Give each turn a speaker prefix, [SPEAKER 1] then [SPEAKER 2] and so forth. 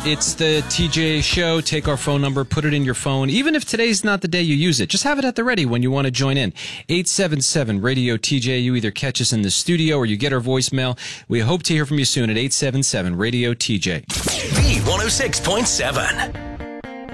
[SPEAKER 1] It's the TJ Show. Take our phone number, put it in your phone. Even if today's not the day you use it, just have it at the ready when you want to join in. 877-RADIO-TJ. You either catch us in the studio or you get our voicemail. We hope to hear from you soon at 877-RADIO-TJ.
[SPEAKER 2] B106.7.